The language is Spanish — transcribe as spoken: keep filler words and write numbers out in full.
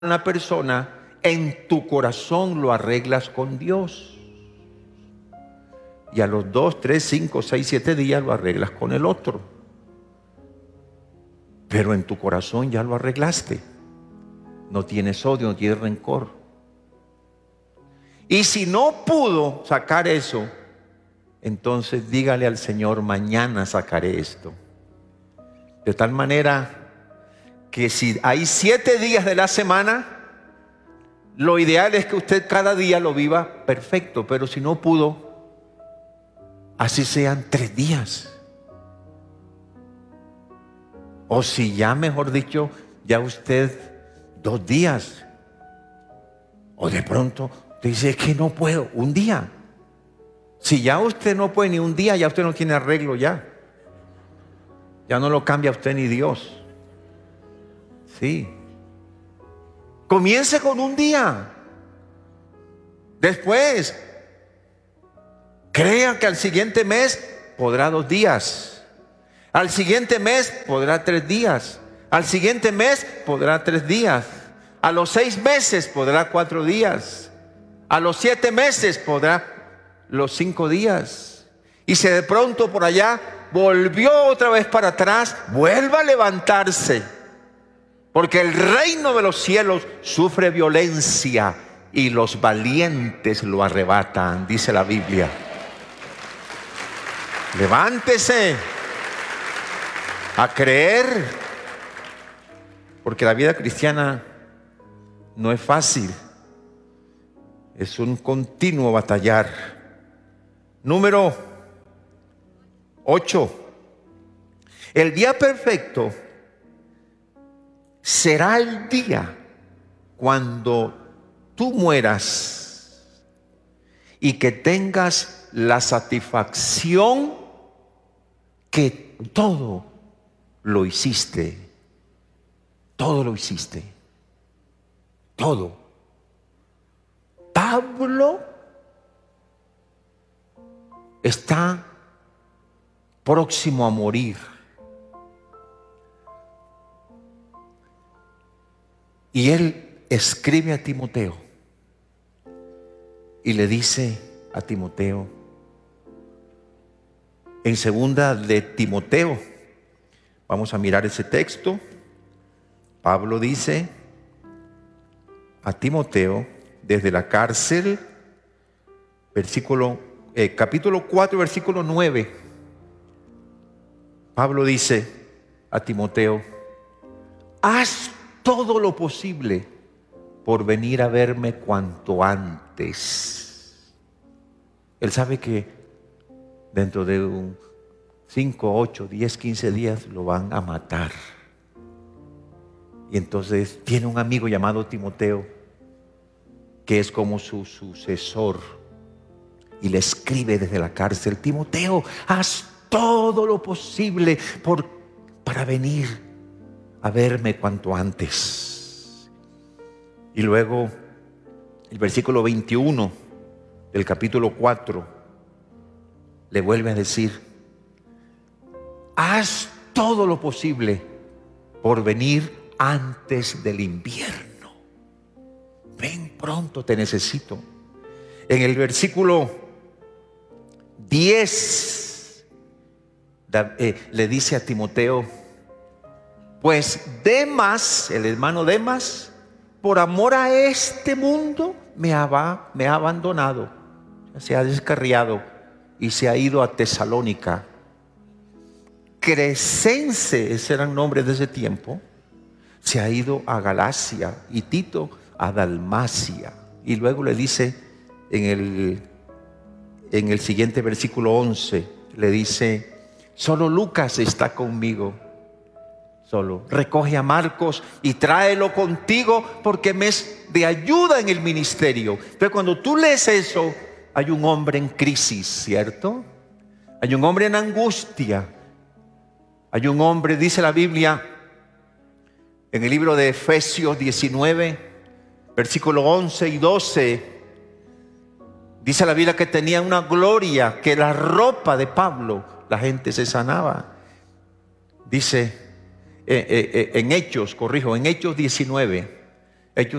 una persona, en tu corazón lo arreglas con Dios. Y a los dos, tres, cinco, seis, siete días lo arreglas con el otro. Pero en tu corazón ya lo arreglaste. No tienes odio, no tienes rencor. Y si no pudo sacar eso, entonces dígale al Señor: mañana sacaré esto. De tal manera que si hay siete días de la semana, lo ideal es que usted cada día lo viva perfecto. Pero si no pudo, así sean tres días. O si ya, mejor dicho, ya usted dos días. O de pronto te dice: es que no puedo, un día. Si ya usted no puede ni un día, ya usted no tiene arreglo ya. Ya no lo cambia usted ni Dios. Sí. Comience con un día. Después, crea que al siguiente mes podrá dos días. Al siguiente mes podrá tres días. Al siguiente mes podrá tres días. A los seis meses podrá cuatro días. A los siete meses podrá los cinco días. Y si de pronto por allá volvió otra vez para atrás, vuelva a levantarse. Porque el reino de los cielos sufre violencia y los valientes lo arrebatan, dice la Biblia. Levántese a creer, porque la vida cristiana no es fácil, es un continuo batallar. Número ocho. El día perfecto será el día cuando tú mueras y que tengas la satisfacción que todo lo hiciste. Todo lo hiciste. Todo. Pablo está próximo a morir. Y él escribe a Timoteo y le dice a Timoteo, en segunda de Timoteo, vamos a mirar ese texto. Pablo dice a Timoteo desde la cárcel, versículo, eh, capítulo cuatro, versículo nueve. Pablo dice a Timoteo: haz todo lo posible por venir a verme cuanto antes. Él sabe que dentro de un cinco, ocho, diez, quince días lo van a matar. Y entonces tiene un amigo llamado Timoteo, que es como su sucesor, y le escribe desde la cárcel: Timoteo, haz todo lo posible por, para venir a verme cuanto antes. Y luego el versículo veintiuno del capítulo cuatro le vuelve a decir: haz todo lo posible por venir antes del invierno. Ven pronto, te necesito. En el versículo diez eh, le dice a Timoteo: pues Demas, el hermano Demas, por amor a este mundo me ha, me ha abandonado, se ha descarriado y se ha ido a Tesalónica. Crescense, ese era el nombre de ese tiempo, se ha ido a Galacia, y Tito a Dalmacia. Y luego le dice en el, en el siguiente versículo once, le dice: solo Lucas está conmigo. Solo recoge a Marcos y tráelo contigo, porque me es de ayuda en el ministerio. Pero cuando tú lees eso, hay un hombre en crisis, ¿cierto? Hay un hombre en angustia. Hay un hombre, dice la Biblia en el libro de Efesios diecinueve, versículos once y doce. Dice la Biblia que tenía una gloria, que la ropa de Pablo la gente se sanaba. Dice Eh, eh, eh, en Hechos, corrijo, en Hechos diecinueve,